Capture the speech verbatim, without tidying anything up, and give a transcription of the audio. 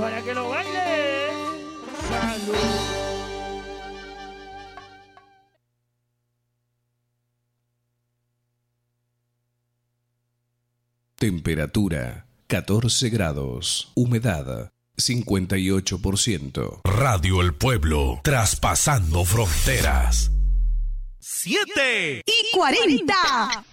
para que lo baile. Salud. Temperatura catorce grados. Humedad cincuenta y ocho por ciento. Radio El Pueblo, traspasando fronteras. Siete y cuarenta.